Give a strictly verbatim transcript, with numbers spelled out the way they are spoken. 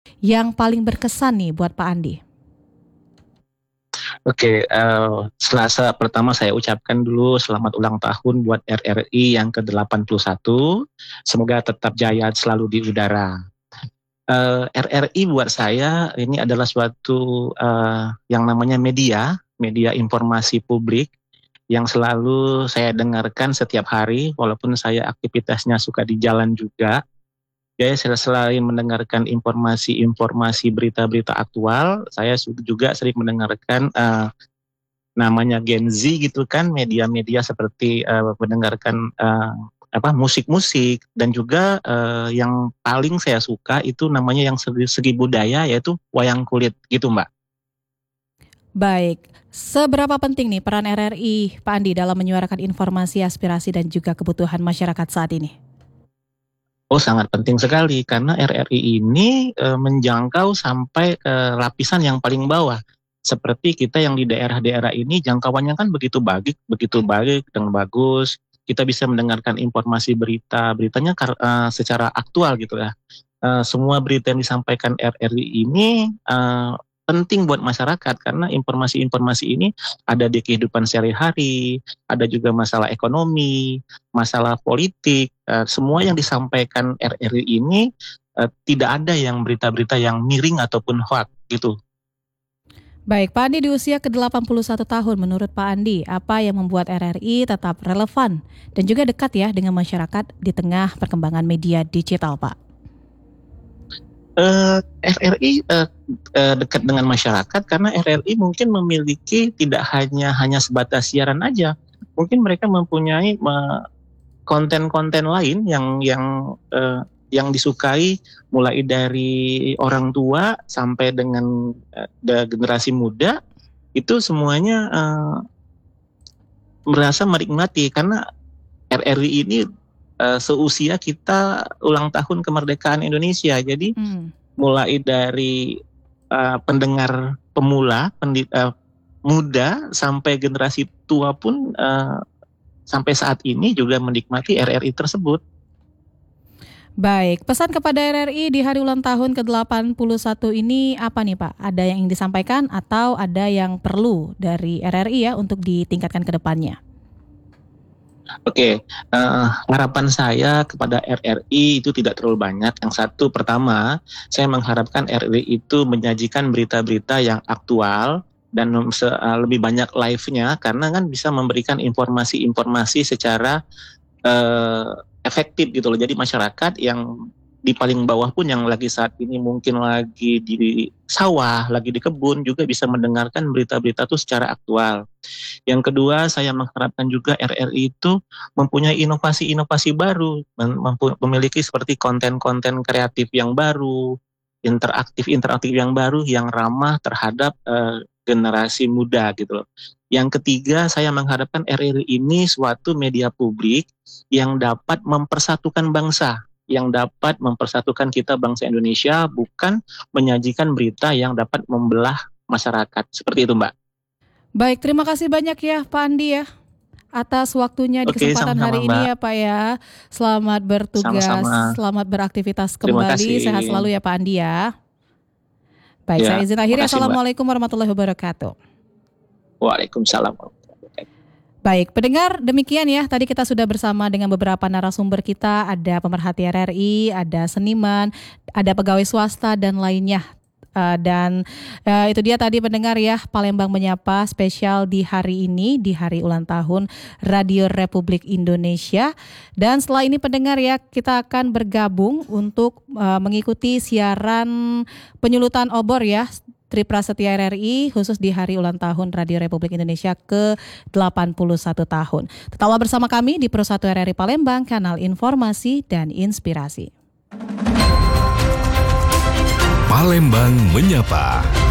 yang paling berkesan nih buat Pak Andi? Oke, uh, Selasa pertama saya ucapkan dulu selamat ulang tahun buat R R I yang ke delapan puluh satu. Semoga tetap jaya selalu di udara. Uh, R R I buat saya ini adalah suatu uh, yang namanya media, media informasi publik yang selalu saya dengarkan setiap hari, walaupun saya aktivitasnya suka di jalan juga. Ya, selain mendengarkan informasi-informasi berita-berita aktual, saya juga sering mendengarkan uh, namanya Gen Z gitu kan, media-media seperti uh, mendengarkan uh, apa musik-musik, dan juga uh, yang paling saya suka itu namanya yang segi, segi budaya, yaitu wayang kulit gitu, Mbak. Baik, seberapa penting nih peran R R I Pak Andi dalam menyuarakan informasi, aspirasi dan juga kebutuhan masyarakat saat ini? Oh, sangat penting sekali karena R R I ini e, menjangkau sampai ke lapisan yang paling bawah. Seperti kita yang di daerah-daerah ini jangkauannya kan begitu baik, begitu baik dan bagus. Kita bisa mendengarkan informasi berita, beritanya e, secara aktual gitu ya. E, semua berita yang disampaikan R R I ini e, penting buat masyarakat karena informasi-informasi ini ada di kehidupan sehari-hari, ada juga masalah ekonomi, masalah politik, uh, semua yang disampaikan R R I ini uh, tidak ada yang berita-berita yang miring ataupun hoax gitu. Baik, Pak Andi di usia ke delapan puluh satu tahun, menurut Pak Andi, apa yang membuat R R I tetap relevan dan juga dekat ya dengan masyarakat di tengah perkembangan media digital, Pak? Uh, R R I uh, uh, dekat dengan masyarakat karena R R I mungkin memiliki tidak hanya hanya sebatas siaran aja, mungkin mereka mempunyai uh, konten-konten lain yang yang uh, yang disukai mulai dari orang tua sampai dengan uh, generasi muda, itu semuanya uh, merasa menikmati karena R R I ini Uh, seusia kita ulang tahun kemerdekaan Indonesia. Jadi hmm. mulai dari uh, pendengar pemula, pendid, uh, muda sampai generasi tua pun uh, sampai saat ini juga menikmati R R I tersebut. Baik, pesan kepada R R I di hari ulang tahun ke delapan puluh satu ini apa nih Pak? Ada yang ingin disampaikan atau ada yang perlu dari R R I ya untuk ditingkatkan ke depannya? Oke, okay, uh, harapan saya kepada R R I itu tidak terlalu banyak. Yang satu, pertama, saya mengharapkan R R I itu menyajikan berita-berita yang aktual dan uh, lebih banyak live-nya, karena kan bisa memberikan informasi-informasi secara uh, efektif gitu loh. Jadi masyarakat yang di paling bawah pun yang lagi saat ini mungkin lagi di sawah, lagi di kebun juga bisa mendengarkan berita-berita itu secara aktual. Yang kedua, saya mengharapkan juga R R I itu mempunyai inovasi-inovasi baru, mem- memiliki seperti konten-konten kreatif yang baru, interaktif-interaktif yang baru yang ramah terhadap uh, generasi muda gitu loh. Yang ketiga, saya mengharapkan R R I ini suatu media publik yang dapat mempersatukan bangsa, yang dapat mempersatukan kita bangsa Indonesia, bukan menyajikan berita yang dapat membelah masyarakat. Seperti itu, Mbak. Baik, terima kasih banyak ya Pak Andi ya atas waktunya di Oke, kesempatan sama-sama, hari Mbak. ini ya Pak ya. Selamat bertugas, Sama-sama. selamat beraktivitas kembali. Sehat selalu ya Pak Andi ya. Baik, ya, saya izin akhiri. Assalamualaikum warahmatullahi wabarakatuh. Waalaikumsalam. Baik, pendengar, demikian ya. Tadi kita sudah bersama dengan beberapa narasumber kita. Ada pemerhati R R I, ada seniman, ada pegawai swasta dan lainnya. Uh, dan uh, itu dia tadi pendengar ya, Palembang Menyapa spesial di hari ini, di hari ulang tahun Radio Republik Indonesia. Dan setelah ini pendengar ya, kita akan bergabung untuk uh, mengikuti siaran penyulutan obor ya, Triprasetya R R I khusus di hari ulang tahun Radio Republik Indonesia ke delapan puluh satu tahun. Tetaplah bersama kami di Pro satu R R I Palembang, kanal informasi dan inspirasi. Palembang Menyapa.